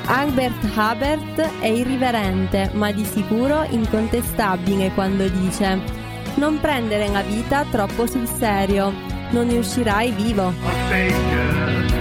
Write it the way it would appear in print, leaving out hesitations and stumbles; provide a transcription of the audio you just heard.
Albert Hubbard è irriverente, ma di sicuro incontestabile quando dice: non prendere la vita troppo sul serio, non ne uscirai vivo.